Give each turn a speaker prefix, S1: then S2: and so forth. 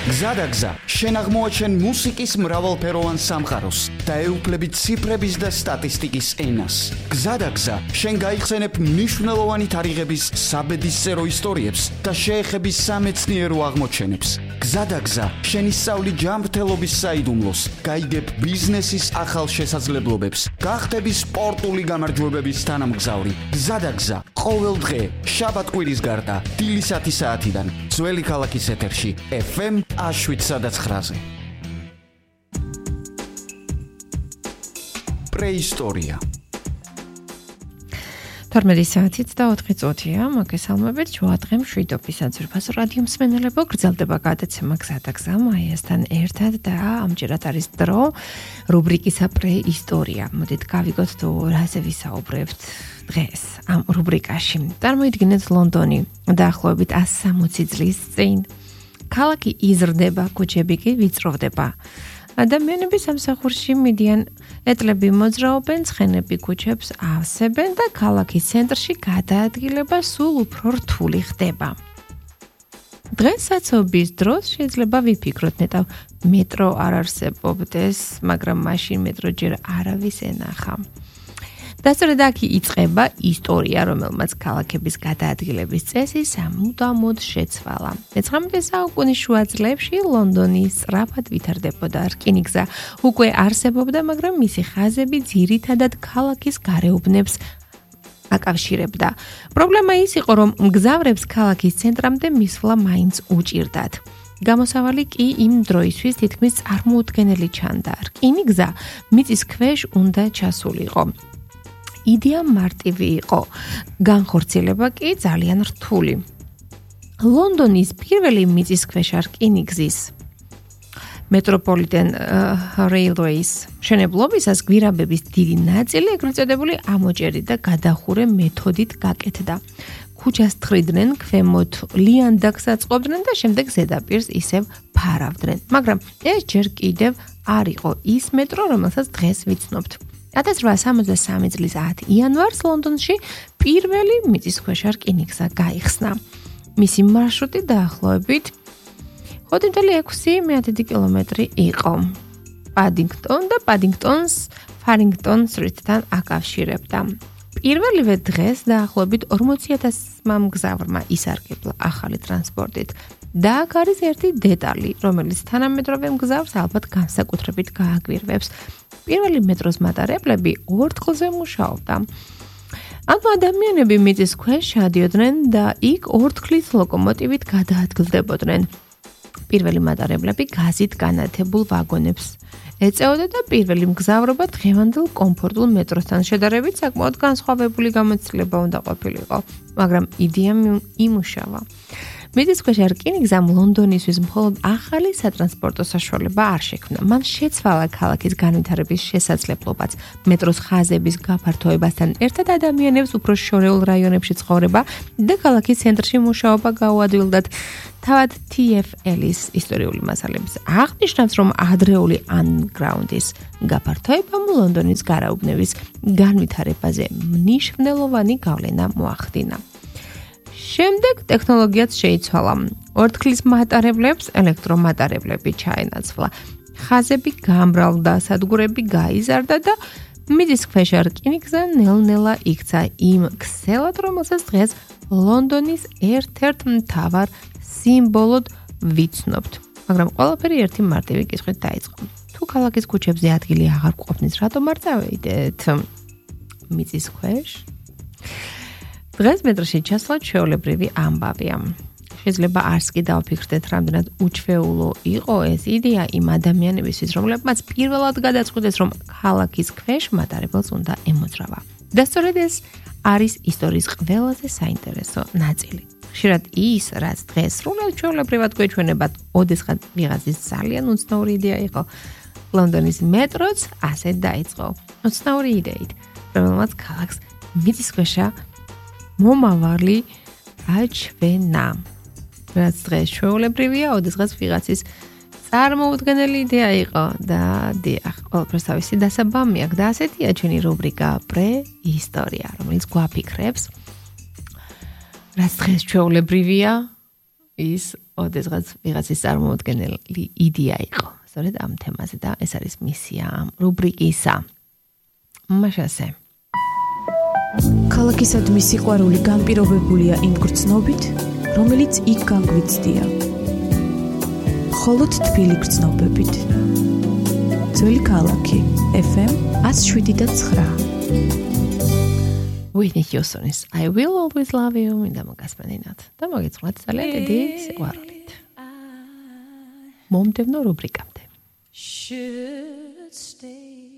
S1: გზადაგზა, შენ აღმოაჩენ მუსიკის მრავალფეროვან სამყაროს და ეუფლები ციფრების და სტატისტიკის ენას. გზადაგზა, შენ გაიხსენებ მნიშვნელოვანი თარიღების საბედისწერო ისტორიებს და შეეხები სამეცნიერო აღმოჩენებს. გზადაგზა, შენ ისწავლი ჯანმრთელობის საიდუმლოს, გაიგებ ბიზნესის ახალ შესაძლებლობებს, გახდები სპორტული გამარჯვებების თანამგზავრი. გზადაგზა, ყოველ დღე, შაბათ-კვირის გარდა, დილის 10 საათიდან, ძველი ქალაქის ეთერში, FM 7-9-ზე. პრეისტორია.
S2: 12 საათით და 4 წუთია, მოგესალმებით, შუადღე მშვიდობის საძირფასო რადიო მსმენელებო, გრძელდება გადაცემა გზადაგზა მაიასთან ერთად და ამჯერად არის დრო რუბრიკისა პრეისტორია. მოდით გავიგოთ თუ რაზე ვისაუბრებთ დღეს ამ რუბრიკაში. წარმოიდგინეთ ლონდონი დაახლოებით 160 წლის წინ. ქალაქი იზრდება, ქუჩები კი ვიწროვდება. ადამიანები სამსახურში მიდიან, ეტლები მოძრაობენ, ცხენები ქუჩებს ავსებენ და ქალაქის ცენტრში გადაადგილება სულ უფრო რთული ხდება. დღეს საცობის დროს შეიძლება ვიფიქროთ, ნეტავ მეტრო არ არსებობდეს, მაგრამ მაშინ მეტრო ჯერ არავის ენახა. და სწორედ აქ იწყება ისტორია, რომელმაც ქალაქების გადაადგილების წესი სამუდამოდ შეცვალა. 19 საუკუნის შუა წლებში ლონდონი სწრაფად ვითარდებოდა, რკინიგზა უკვე არსებობდა, მაგრამ მისი ხაზები ძირითადად ქალაქის გარეუბნებს აკავშირებდა. პრობლემა ის იყო, რომ მგზავრებს ქალაქის ცენტრამდე მისვლა მაინც უჭირდათ. გამოსავალი კი იმ დროისთვის თითქმის წარმოუდგენელი ჩანდა. რკინიგზა მიწის ქვეშ უნდა ჩასულიყო. იდეა მარტივი იყო, განხორციელება კი ძალიან რთული. ლონდონის პირველი მიწისქვეშა რკინიგზის Metropolitan Railways მშენებლობისას გვირაბების დიდი ნაწილი ეგრეთ წოდებული ამოჭერი და გადახურე მეთოდით გაკეთდა. ქუჩას თხრიდნენ, ქვემოთ ლიანდაგს აწყობდნენ და შემდეგ ზედაპირს ისევ ფარავდნენ. მაგრამ ეს ჯერ კიდევ არ იყო ის მეტრო, რომელსაც დღეს ვიცნობთ. 1863 წლის 10 იანვარს ლონდონში პირველი მიწისქვეშა რკინიგზა გაიხსნა. მისი მარშრუტი დაახლოებით 5.6 კილომეტრი იყო. პადინგტონ და პადინგტონს ფარინგტონ სტრიტთან აკავშირებდა. პირველივე დღეს დაახლოებით 40,000 მგზავრმა ისარგებლა ახალი ტრანსპორტით. და აქ არის ერთი დეტალი, რომელიც თანამედროვე მგზავრს ალბათ განსაკუთრებით გააგვირვებს. პირველი მეტროს მატარებლები ორთქლზე მუშაობდა. ამ ადამიანები მიწის ქვეშ შედიოდნენ და იქ ორთქლის ლოკომოტივით გადაადგილდებოდნენ. პირველი მატარებლები გაზით განათებულ ვაგონებს ეწეოდა და პირველი მგზავრობა დღევანდელ კომფორტულ მეტროსთან შედარებით საკმაოდ განსხვავებული გამოცდილება უნდა ყოფილიყო, მაგრამ იდეა იმუშავა. მიწისქვეშა რკინიგზამ ლონდონისთვის მხოლოდ ახალი სატრანსპორტო საშუალება არ შექმნა. მან შეცვალა ქალაქის განვითარების შესაძლებლობაც. მეტროს ხაზების გაფართოებასთან ერთად ადამიანებს უფრო შორეულ რაიონებში ცხოვრება და ქალაქის ცენტრში მუშაობა გაუადვილდათ. თავად TfL-ის ისტორიული მასალების აღნიშნავს, რომ ადრეული underground-ის გაფართოებამ ლონდონის გარეუბნების განვითარებაზე მნიშვნელოვანი გავლენა მოახდინა. შემდეგ ტექნოლოგიაც შეიცვალა. ორთქლის მატარებლებს ელექტრომატარებლები ჩაენაცვლა. ხაზები გამრავლდა, სადგურები გაიზარდა და მიწისქვეშა რკინიგზა ნელ-ნელა იქცა იმ ქსელად, რომელსაც დღეს ლონდონის ერთ-ერთ მთავარ სიმბოლოდ ვიცნობთ. მაგრამ ყველაფერი ერთი მარტივი კითხვით დაიწყო. თუ ქალაქის ქუჩებზე ადგილი აღარ ყოფნის, რატომ არ წავედით მიწის ქვეშ? დღეს მეტროში ჩასვლა ჩვეულებრივი ამბავია. შეიძლება არც კი დავფიქრდეთ, რამდენად უჩვეულო იყო ეს იდეა იმ ადამიანებისთვის, რომლებმაც პირველად გადაწყვიტეს, რომ ქალაქის ქვეშ მატარებელს უნდა ემოძრავა. და სწორედ ეს არის ისტორიის ყველაზე საინტერესო ნაწილი. ხშირად ის, რაც დღეს სრულად ჩვეულებრივად გვეჩვენებათ, ოდესღაც ვიღაცის ძალიან უცნაური იდეა იყო. ლონდონის მეტროც ასე დაიწყო. უცნაური იდეით, რომელმაც ქალაქს მიწისქვეშა მომავალი აჩვენა. რაც დღეს ჩვეულებრივია, ოდესღაც ვიღაცის წარმოუდგენელი იდეა იყო და დიახ, ყველაფერს თავისი დასაბამი აქვს და ასეთია ჩვენი რუბრიკა პრეისტორია, რომელიც გვაფიქრებს, რაც დღეს ჩვეულებრივია, ის ოდესღაც ვიღაცის წარმოუდგენელი იდეა იყო. სწორედ ამ თემაზე და ეს არის მისია ამ რუბრიკისა. მაშასე.
S3: ქალაქისადმი სიყვარული განპირობებულია იმ გრძნობით, რომელიც იქ განგვიცდია. მხოლოდ თბილი გრძნობებით. ძველი ქალაქი FM 107.9.
S2: Whitney Houston's I Will Always Love You მინდა მოგასმენინოთ და მოგეწყოთ ძალიან დიდი სიყვარულით. მომდევნო რუბრიკამდე.
S4: Should stay